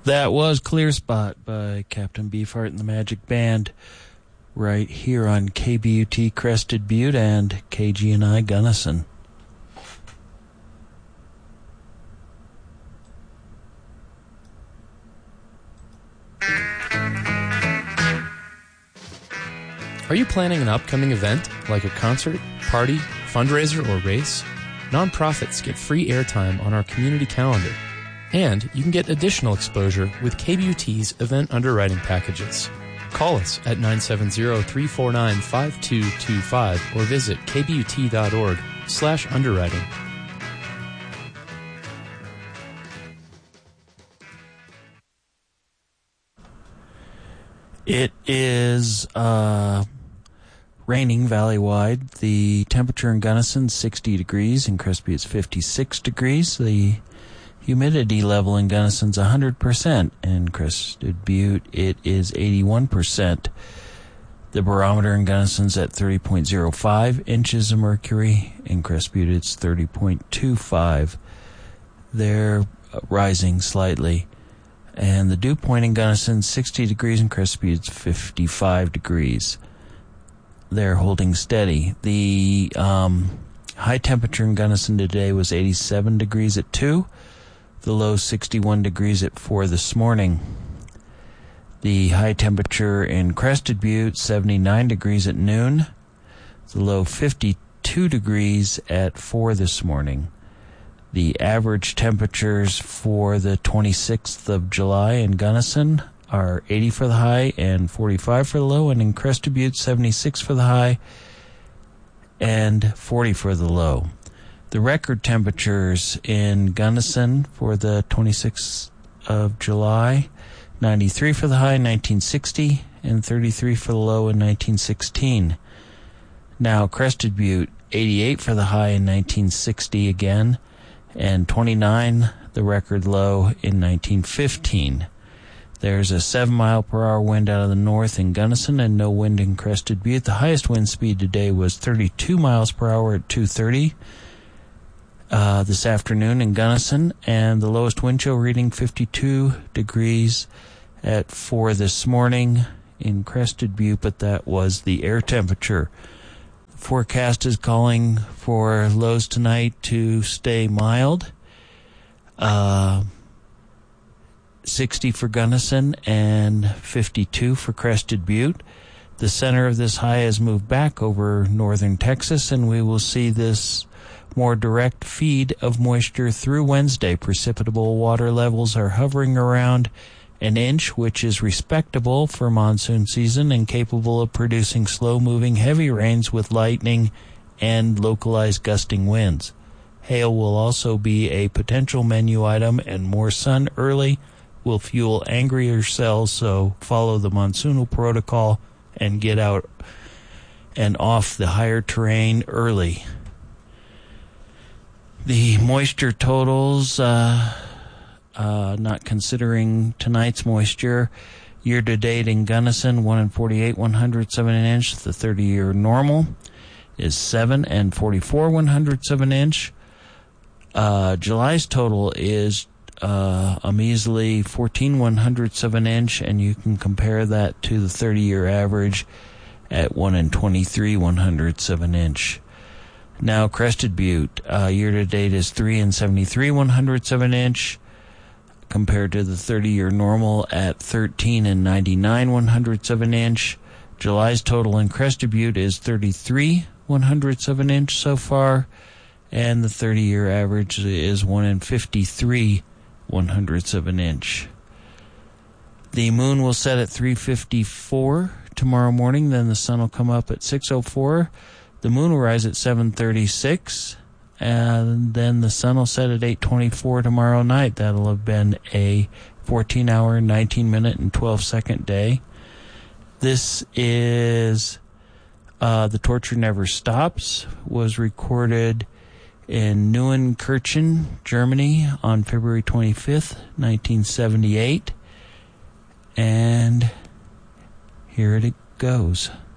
That was Clear Spot by Captain Beefheart and the Magic Band right here on KBUT Crested Butte and KGNI Gunnison. Are you planning an upcoming event like a concert, party, fundraiser, or race? Nonprofits get free airtime on our community calendar. And you can get additional exposure with KBUT's event underwriting packages. Call us at 970-349-5225 or visit kbut.org/underwriting. It is raining valley-wide. The temperature in Gunnison is 60 degrees. In Crespi it's 56 degrees. The humidity level in Gunnison's 100%. In Crested Butte, it is 81%. The barometer in Gunnison's at 30.05 inches of mercury. In Crested Butte, it's 30.25. They're rising slightly. And the dew point in Gunnison, 60 degrees. In Crested Butte, it's 55 degrees. They're holding steady. The high temperature in Gunnison today was 87 degrees at 2. The low 61 degrees at 4 this morning. The high temperature in Crested Butte, 79 degrees at noon. The low 52 degrees at 4 this morning. The average temperatures for the 26th of July in Gunnison are 80 for the high and 45 for the low, and in Crested Butte, 76 for the high and 40 for the low. The record temperatures in Gunnison for the 26th of July, 93 for the high in 1960 and 33 for the low in 1916. Now Crested Butte, 88 for the high in 1960 again, and 29, the record low, in 1915. There's a 7-mile-per-hour wind out of the north in Gunnison and no wind in Crested Butte. The highest wind speed today was 32 miles per hour at 2:30 this afternoon in Gunnison, and the lowest wind chill reading 52 degrees at 4 this morning in Crested Butte, but that was the air temperature. Forecast is calling for lows tonight to stay mild. 60 for Gunnison and 52 for Crested Butte. The center of this high has moved back over northern Texas, and we will see this more direct feed of moisture through Wednesday. Precipitable water levels are hovering around an inch, which is respectable for monsoon season and capable of producing slow-moving heavy rains with lightning and localized gusting winds. Hail will also be a potential menu item, and more sun early will fuel angrier cells, so follow the monsoonal protocol and get out and off the higher terrain early. The moisture totals, not considering tonight's moisture, year-to-date in Gunnison, 1 in 48 100ths of an inch. The 30-year normal is 7 and 44 100ths of an inch. July's total is a measly 14 100ths of an inch, and you can compare that to the 30-year average at 1 in 23 100ths of an inch. Now Crested Butte, year-to-date is 3 and 73 100ths of an inch, compared to the 30-year normal at 13 and 99 100ths of an inch. July's total in Crested Butte is 33 100ths of an inch so far, and the 30-year average is 1 in 53 100ths of an inch. The moon will set at 3:54 tomorrow morning, then the sun will come up at 6:04. The moon will rise at 7:36, and then the sun will set at 8:24 tomorrow night. That'll have been a 14-hour, 19-minute, and 12-second day. This is The Torture Never Stops, was recorded in Neuenkirchen, Germany on February 25th, 1978. And here it goes.